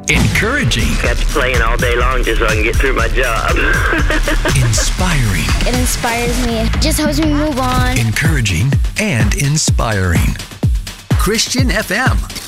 Encouraging. Kept playing all day long just so I can get through my job. Inspiring. It inspires me. Just helps me move on. Encouraging and inspiring. Christian FM.